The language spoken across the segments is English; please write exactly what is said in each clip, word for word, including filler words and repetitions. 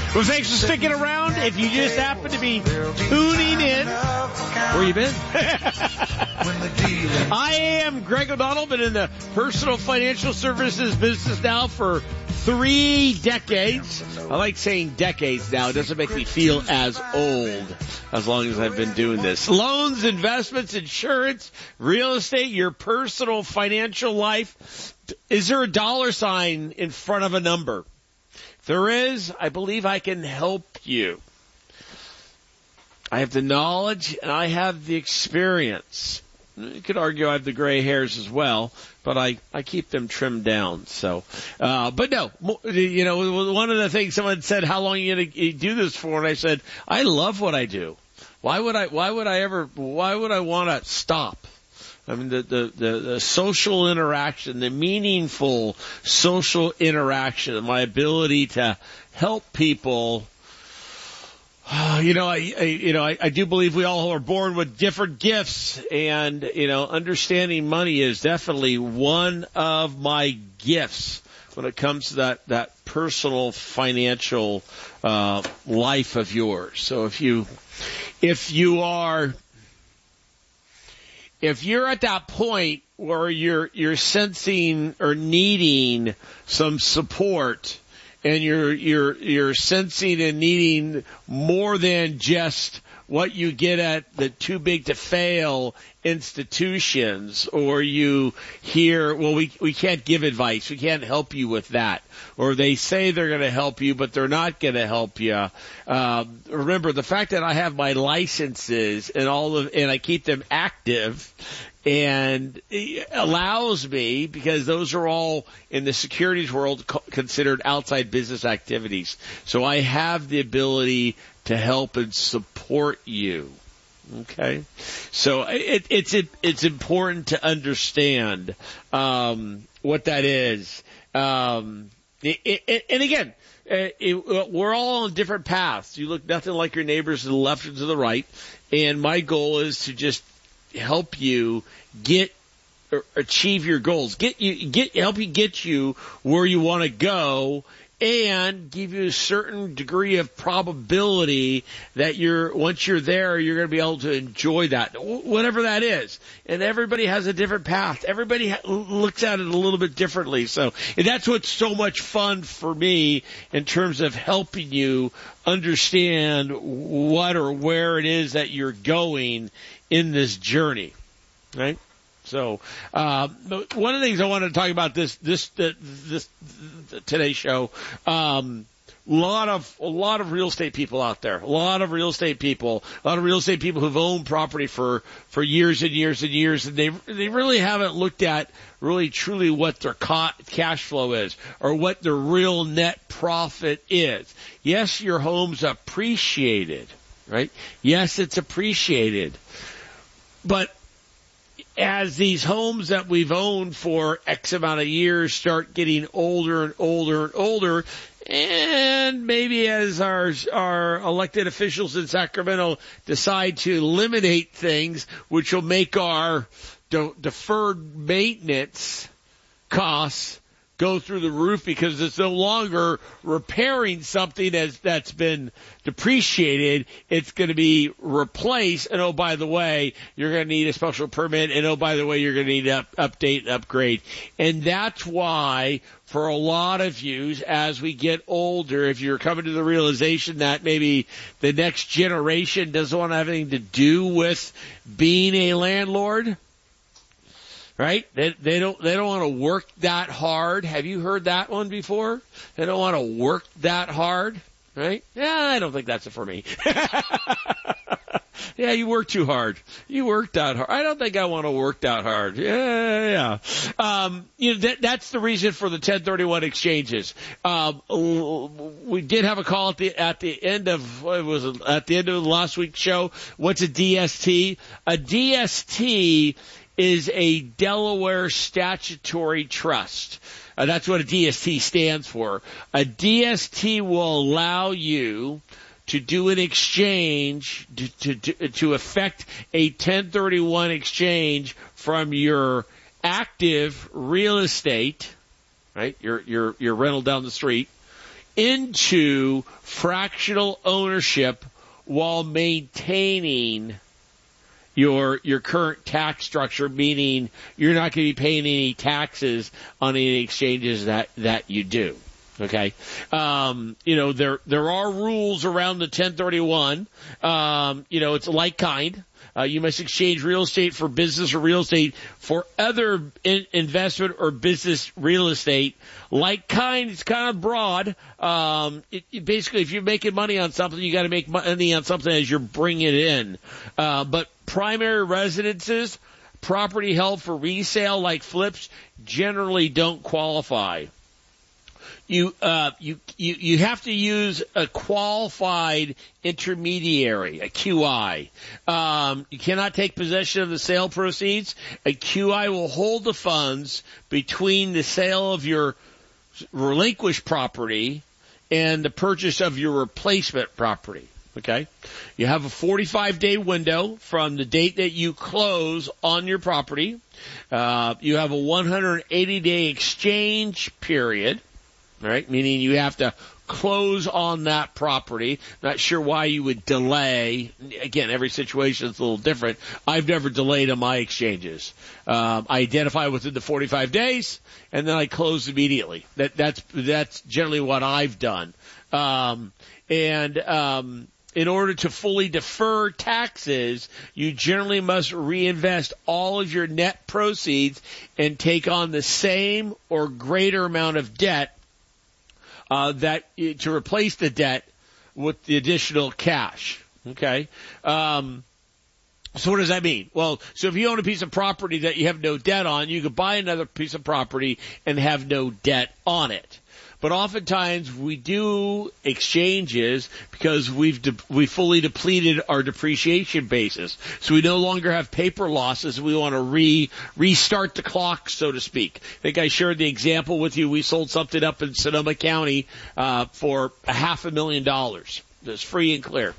Well, thanks for sticking around. If you just happen to be tuning in, where you been? I am Greg O'Donnell, been in the personal financial services business now for three decades. I like saying decades now. It doesn't make me feel as old as long as I've been doing this. Loans, investments, insurance, real estate, your personal financial life. Is there a dollar sign in front of a number? If there is, I believe I can help you. I have the knowledge and I have the experience. You could argue I have the gray hairs as well, but I, I keep them trimmed down. So, uh, but no, you know, one of the things someone said, how long are you going to do this for? And I said, I love what I do. Why would I, why would I ever, why would I want to stop? I mean, the, the, the, the social interaction, the meaningful social interaction, my ability to help people. You know, I, I you know, I, I do believe we all are born with different gifts, and, you know, understanding money is definitely one of my gifts when it comes to that, that personal financial, uh, life of yours. So if you, if you are, if you're at that point where you're, you're sensing or needing some support, and you're, you're, you're sensing and needing more than just what you get at the too big to fail institutions, or you hear, well, we, we can't give advice. We can't help you with that. Or they say they're going to help you, but they're not going to help you. Uh, remember, the fact that I have my licenses and all of, and I keep them active, and it allows me, because those are all in the securities world co- considered outside business activities. So I have the ability to help and support you. Okay, so it, it's it, it's important to understand um, what that is. Um, it, it, and again, uh, it, we're all on different paths. You look nothing like your neighbors to the left and to the right. And my goal is to just help you get or achieve your goals, get you get help you get you where you want to go, and give you a certain degree of probability that you're, once you're there, you're going to be able to enjoy that, whatever that is. And everybody has a different path. Everybody ha- looks at it a little bit differently. So, and that's what's so much fun for me in terms of helping you understand what or where it is that you're going in this journey, right? So, uh, one of the things I wanted to talk about this, this, this, this today's show, um, lot of, a lot of real estate people out there, a lot of real estate people, a lot of real estate people who've owned property for, for years and years and years, and they, they really haven't looked at really truly what their ca- cash flow is, or what their real net profit is. Yes, your home's appreciated, right? Yes, it's appreciated. But as these homes that we've owned for X amount of years start getting older and older and older, and maybe as our our elected officials in Sacramento decide to eliminate things, which will make our de- deferred maintenance costs go through the roof, because it's no longer repairing something as that's been depreciated. It's going to be replaced. And oh, by the way, you're going to need a special permit. And oh, by the way, you're going to need to up, update and upgrade. And that's why for a lot of you, as we get older, if you're coming to the realization that maybe the next generation doesn't want to have anything to do with being a landlord, right? They, they don't, they don't want to work that hard. Have you heard that one before? They don't want to work that hard, right? Yeah, I don't think that's it for me. Yeah, you work too hard. You work that hard. I don't think I want to work that hard. Yeah, yeah. Um, you know, that, that's the reason for the ten thirty-one exchanges. Um, we did have a call at the, at the end of, what was it, at the end of the last week's show. What's a D S T? A D S T is a Delaware statutory trust. Uh, that's what a D S T stands for. A D S T will allow you to do an exchange, to, to, to effect a ten thirty-one exchange from your active real estate, right, your, your, your rental down the street, into fractional ownership while maintaining your your current tax structure, meaning you're not going to be paying any taxes on any exchanges that, that you do. Okay, um, you know there there are rules around the ten thirty-one. Um, you know, it's like kind. Uh, you must exchange real estate for business or real estate for other in- investment or business real estate. Like kind, it's kind of broad. Um, it, it basically, if you're making money on something, you got to make money on something as you're bringing it in. Uh, but primary residences, property held for resale like flips, generally don't qualify. You, uh, you, you, you have to use a qualified intermediary, a Q I. Um, you cannot take possession of the sale proceeds. A Q I will hold the funds between the sale of your relinquished property and the purchase of your replacement property. Okay? You have a forty-five day window from the date that you close on your property. Uh, you have a one hundred eighty day exchange period. All right, meaning you have to close on that property. Not sure why you would delay. Again, every situation is a little different. I've never delayed on my exchanges. Um, I identify within the forty-five days, and then I close immediately. That, that's that's generally what I've done. Um, and um, in order to fully defer taxes, you generally must reinvest all of your net proceeds and take on the same or greater amount of debt Uh, that to replace the debt with the additional cash. Okay. Um, so what does that mean? Well, so if you own a piece of property that you have no debt on, you could buy another piece of property and have no debt on it. But oftentimes we do exchanges because we've de- we fully depleted our depreciation basis, so we no longer have paper losses. We want to re restart the clock, so to speak. I think I shared the example with you. We sold something up in Sonoma County uh, for a half a million dollars. That's free and clear.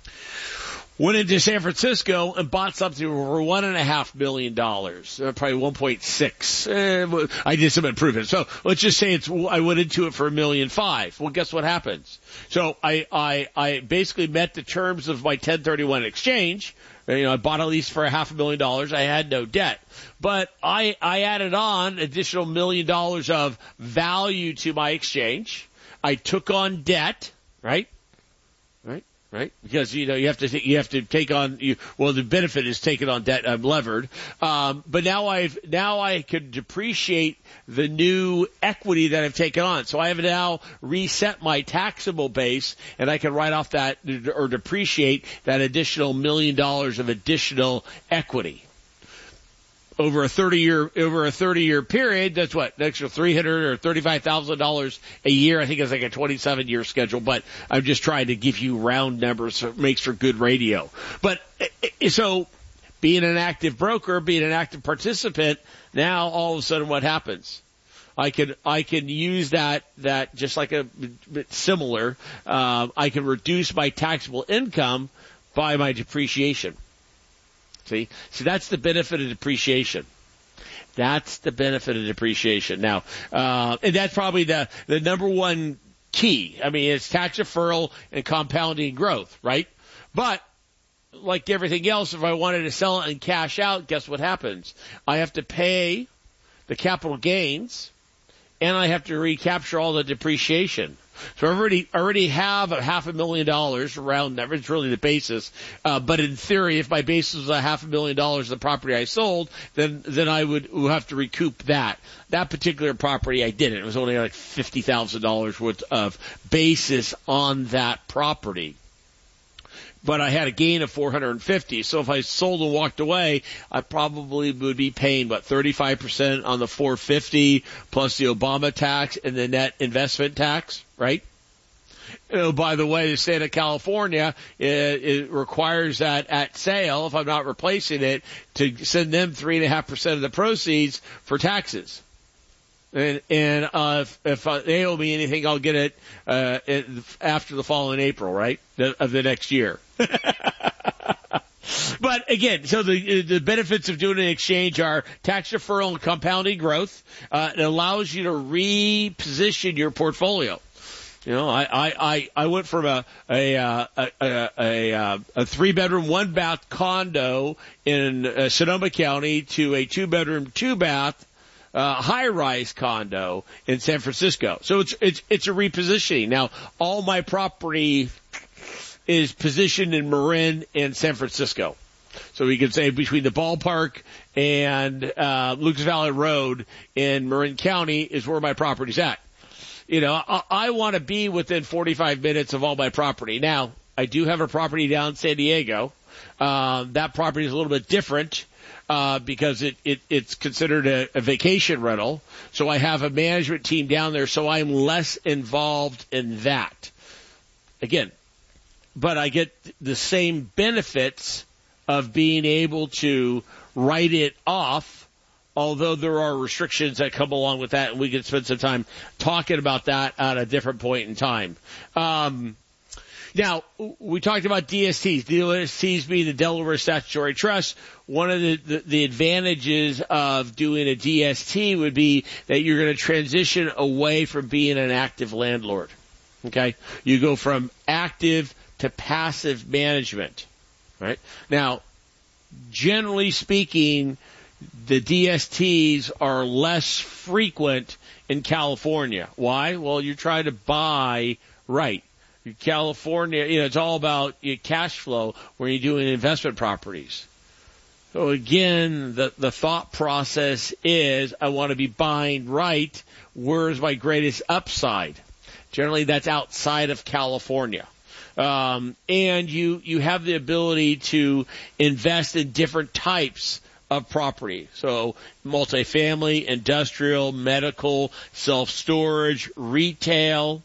Went into San Francisco and bought something for one and a half million dollars, uh, probably one point six. Uh, I did some improvement. So let's just say it's, I went into it for a million five. Well, guess what happens? So I, I, I basically met the terms of my ten thirty-one exchange. You know, I bought a lease for a half a million dollars. I had no debt, but I, I added on additional million dollars of value to my exchange. I took on debt, right? Right? Right, because you know you have to th- you have to take on you. Well, the benefit is taking on debt. I'm levered, um, but now I've now I could depreciate the new equity that I've taken on. So I have now reset my taxable base, and I can write off that or depreciate that additional million dollars of additional equity. Over a thirty year, over a thirty year period, that's what, an extra three hundred or thirty-five thousand dollars a year. I think it's like a twenty-seven year schedule, but I'm just trying to give you round numbers so it makes for good radio. But, so, being an active broker, being an active participant, now all of a sudden what happens? I can, I can use that, that just like a bit similar, uh, I can reduce my taxable income by my depreciation. See, so that's the benefit of depreciation. That's the benefit of depreciation. Now, uh, and that's probably the, the number one key. I mean, it's tax deferral and compounding growth, right? But like everything else, if I wanted to sell it and cash out, guess what happens? I have to pay the capital gains and I have to recapture all the depreciation. So I already, already have a half a million dollars around that. It's really the basis. Uh, but in theory, if my basis was a half a million dollars of the property I sold, then, then I would have to recoup that. That particular property I didn't. It was only like fifty thousand dollars worth of basis on that property. But I had a gain of four hundred fifty. So if I sold and walked away, I probably would be paying, what, thirty-five percent on the four hundred fifty plus the Obama tax and the net investment tax, right? You know, by the way, the state of California, it, it requires that at sale, if I'm not replacing it, to send them three and a half percent of the proceeds for taxes. And, and, uh, if, if they owe me anything, I'll get it, uh, it, after the following April, right? The, of the next year. But again, so the, the benefits of doing an exchange are tax deferral and compounding growth. Uh, it allows you to reposition your portfolio. You know, I, I, I, I went from a, a, a, a, a, a three bedroom, one bath condo in uh, Sonoma County to a two bedroom, two bath, uh, high rise condo in San Francisco. So it's, it's, it's a repositioning. Now, all my property is positioned in Marin and San Francisco. So we could say between the ballpark and, uh, Lucas Valley Road in Marin County is where my property's at. You know, I, I want to be within forty-five minutes of all my property. Now, I do have a property down in San Diego. Uh, that property is a little bit different, uh, because it, it, it's considered a, a vacation rental. So I have a management team down there, so I'm less involved in that. Again, but I get the same benefits of being able to write it off, although there are restrictions that come along with that, and we can spend some time talking about that at a different point in time. Um, now, we talked about D S Ts. D S Ts being the Delaware Statutory Trust. One of the, the, the advantages of doing a D S T would be that you're going to transition away from being an active landlord. Okay? You go from active to passive management. Right? Now, generally speaking, the D S Ts are less frequent in California. Why? Well, you're trying to buy right. California, you know, it's all about your cash flow when you're doing investment properties. So again, the, the thought process is I want to be buying right. Where's my greatest upside? Generally, that's outside of California. Um, and you, you have the ability to invest in different types of property. So multifamily, industrial, medical, self-storage, retail.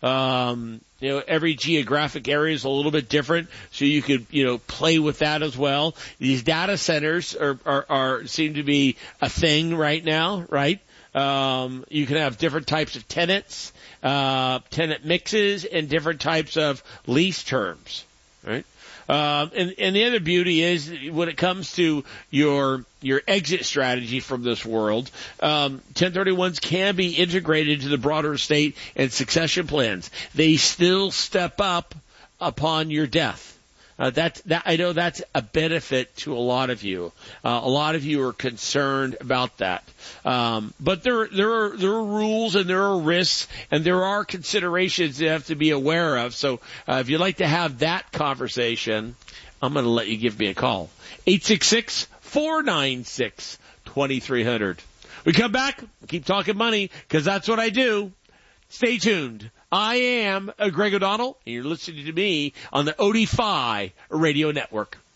Um, you know, every geographic area is a little bit different, so you could, you know, play with that as well. These data centers are, are, are seem to be a thing right now, right? Um, you can have different types of tenants, uh, tenant mixes, and different types of lease terms, right? Um, and, and the other beauty is when it comes to your your exit strategy from this world, um, ten thirty-ones can be integrated into the broader estate and succession plans. They still step up upon your death. Uh, that, that, I know that's a benefit to a lot of you. Uh, a lot of you are concerned about that. Um, but there, there are, there are rules and there are risks and there are considerations you have to be aware of. So, uh, if you'd like to have that conversation, I'm going to let you give me a call. eight six six, four nine six, two three zero zero. We come back, keep talking money, because that's what I do. Stay tuned. I am Greg O'Donnell, and you're listening to me on the O D F I Radio Network.